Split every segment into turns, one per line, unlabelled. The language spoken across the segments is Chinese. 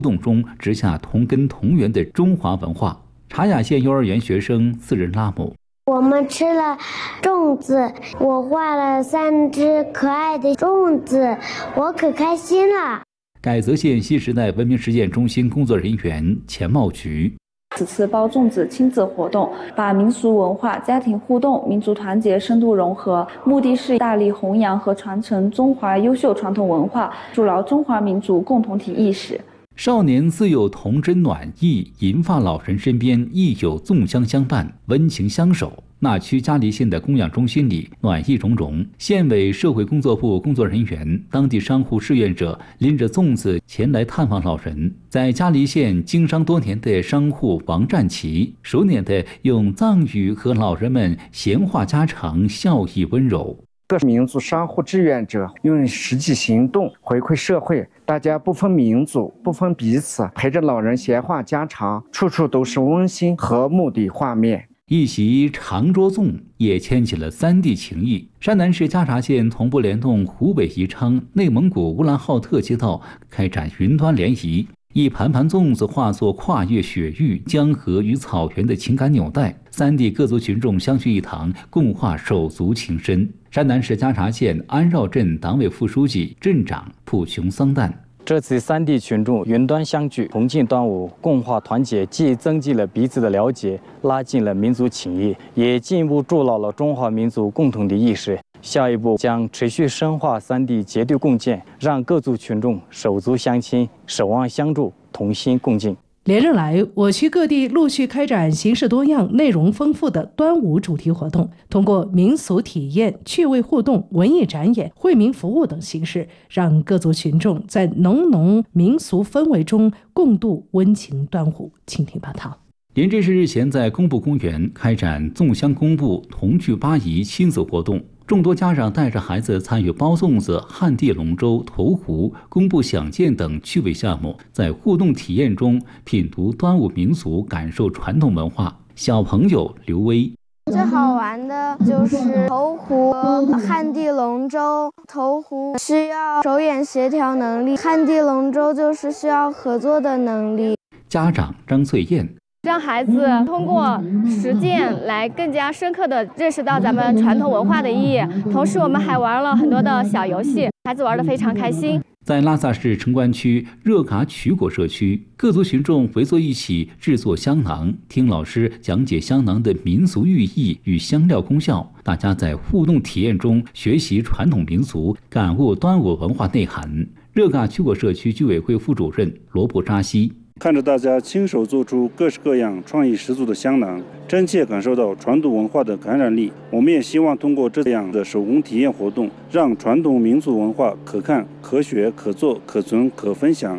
动中植下同根同源的中华文化。茶雅县幼儿园学生4人拉姆，
我们吃了粽子，我画了3只可爱的粽子，我可开心了。
改则县新时代文明实践中心工作人员钱茂菊，
此次包粽子亲子活动，把民俗文化、家庭互动、民族团结深度融合，目的是大力弘扬和传承中华优秀传统文化，筑牢中华民族共同体意识。
少年自有童真暖意，银发老人身边亦有粽香相伴，温情相守。那区嘉黎县的供养中心里暖意融融，县委社会工作部工作人员、当地商户志愿者拎着粽子前来探望老人。在嘉黎县经商多年的商户王占奇，熟练地用藏语和老人们闲话家常，笑意温柔。
各民族商户志愿者用实际行动回馈社会，大家不分民族不分彼此，陪着老人闲话家常，处处都是温馨和睦的画面。
一席长桌粽也牵起了3地情谊。山南市嘉茶县同步联动湖北宜昌、内蒙古乌兰浩特街道开展云端联谊，一盘盘粽子化作跨越雪域、江河与草原的情感纽带，3地各族群众相聚一堂，共话手足情深。山南市嘉茶县安绕镇党委副书记、镇长蒲雄桑旦，
这次3地群众云端相聚，同庆端午，共话团结，既增进了彼此的了解，拉近了民族情谊，也进一步筑牢了中华民族共同的意识。下一步将持续深化3地结对共建，让各族群众手足相亲、守望相助、同心共进。
连日来，我区各地陆续开展形式多样、内容丰富的端午主题活动，通过民俗体验、趣味互动、文艺展演、惠民服务等形式，让各族群众在浓民俗氛围中共度温情端午。请听报道。
林镇市日前在工部公园开展粽香公布同聚八姨亲子活动，众多家长带着孩子参与包粽子、旱地龙舟、投壶、公布响箭等趣味项目，在互动体验中品读端午民俗，感受传统文化。小朋友刘威，
最好玩的就是投壶、旱地龙舟。投壶需要手眼协调能力，旱地龙舟就是需要合作的能力。
家长张翠燕，
让孩子通过实践来更加深刻地认识到咱们传统文化的意义，同时我们还玩了很多的小游戏，孩子玩得非常开心。
在拉萨市城关区热嘎曲果社区，各族群众围坐一起制作香囊，听老师讲解香囊的民俗寓意与香料功效，大家在互动体验中学习传统民俗，感悟端午文化内涵。热嘎曲果社区居委会副主任罗布扎西，
看着大家亲手做出各式各样创意十足的香囊，真切感受到传统文化的感染力。我们也希望通过这样的手工体验活动，让传统民族文化可看、可学、可做、可存、可分享。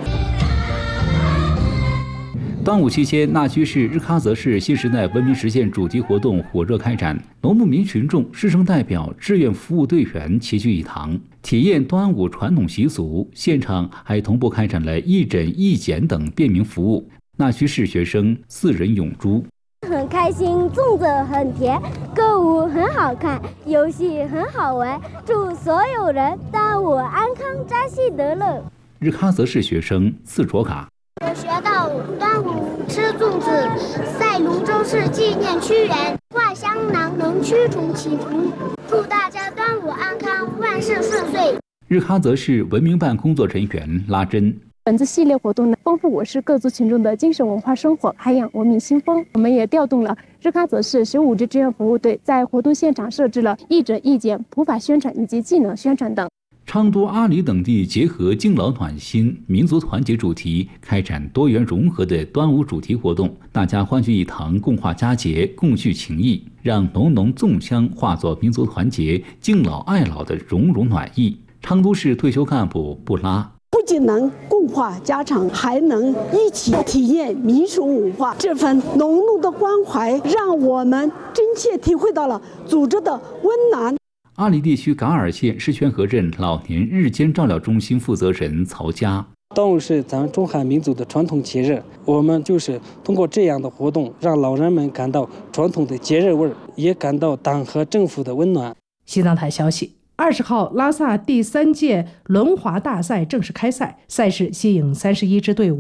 端午期间，那须市日喀则市新时代文明实践主题活动火热开展，农牧民群众、师生代表、志愿服务队员齐聚一堂，体验端午传统习俗。现场还同步开展了义诊、义检等便民服务。那须市学生4人永珠，
很开心，粽子很甜，歌舞很好看，游戏很好玩，祝所有人端午安康，扎西得乐。
日喀则市学生4卓嘎，
我学到端午吃粽子，赛龙舟是纪念屈原，画香囊能驱虫祈福，祝大家端午安康，万事顺遂。
日喀则市文明办工作人员拉珍，
本次系列活动呢，丰富我市各族群众的精神文化生活，涵养文明新风。我们也调动了日喀则市15支志愿服务队，在活动现场设置了义诊、义检、普法宣传以及技能宣传等。
昌都、阿里等地结合敬老暖心、民族团结主题，开展多元融合的端午主题活动，大家欢聚一堂，共话佳节，共聚情谊，让浓粽香化作民族团结、敬老爱老的融融暖意。昌都市退休干部布拉，
不仅能共话家常，还能一起体验民俗文化，这份浓浓的关怀让我们真切体会到了组织的温暖。
阿里地区噶尔县狮泉河镇老年日间照料中心负责人曹佳，
端午是咱中华民族的传统节日，我们就是通过这样的活动，让老人们感到传统的节日味儿，也感到党和政府的温暖。
西藏台消息，20号拉萨第3届轮滑大赛正式开赛，赛事吸引31支队伍